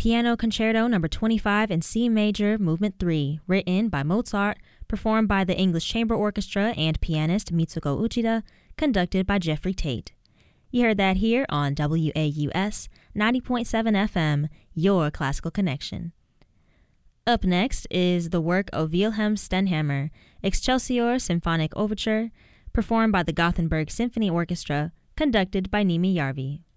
Piano Concerto No. 25 in C Major, Movement 3, written by Mozart, performed by the English Chamber Orchestra and pianist Mitsuko Uchida, conducted by Jeffrey Tate. You heard that here on WAUS 90.7 FM, your classical connection. Up next is the work of Wilhelm Stenhammar, Excelsior Symphonic Overture, performed by the Gothenburg Symphony Orchestra, conducted by Nimi Järvi.